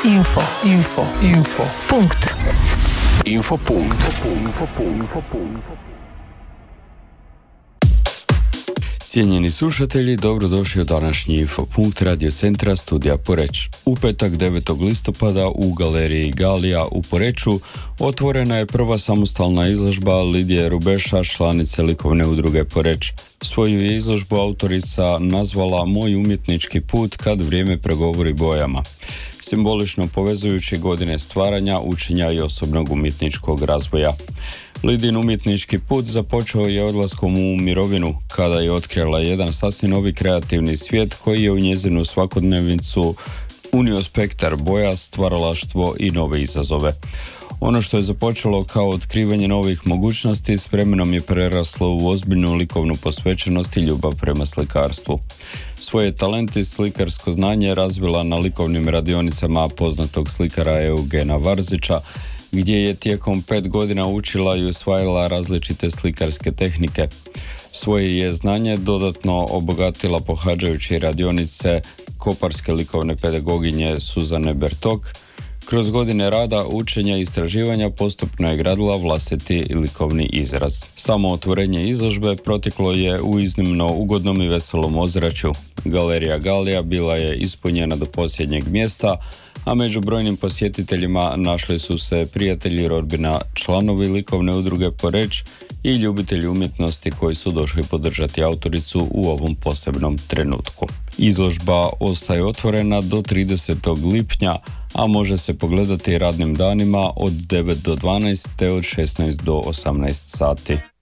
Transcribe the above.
Info. Punkt. Cijenjeni slušatelji, dobrodošli u današnji Infopunkt Radio Centra Studija Poreč. U petak 9. listopada u galeriji Galija u Poreču otvorena je prva samostalna izložba Lidije Rubeša, članice likovne udruge Poreč. Svoju je izložbu autorica nazvala Moj umjetnički put kad vrijeme pregovori bojama, simbolično povezujući godine stvaranja, učenja i osobnog umjetničkog razvoja. Lidin umjetnički put započeo je odlaskom u mirovinu, kada je otkrila jedan sasvim novi kreativni svijet koji je u njezinu svakodnevnicu unio spektar boja, stvaralaštvo i nove izazove. Ono što je započelo kao otkrivanje novih mogućnosti s vremenom je preraslo u ozbiljnu likovnu posvećenost i ljubav prema slikarstvu. Svoje talente i slikarsko znanje razvila na likovnim radionicama poznatog slikara Eugena Varzića, gdje je tijekom 5 godina učila i usvajala različite slikarske tehnike. Svoje je znanje dodatno obogatila pohađajući radionice koparske likovne pedagoginje Suzane Bertok. Kroz godine rada, učenja i istraživanja postupno je gradila vlastiti likovni izraz. Samo otvorenje izložbe proteklo je u iznimno ugodnom i veselom ozračju. Galerija Galija bila je ispunjena do posljednjeg mjesta, a među brojnim posjetiteljima našli su se prijatelji rodbina, članovi likovne udruge Poreč i ljubitelji umjetnosti koji su došli podržati autoricu u ovom posebnom trenutku. Izložba ostaje otvorena do 30. lipnja, a može se pogledati radnim danima od 9 do 12 te od 16 do 18 sati.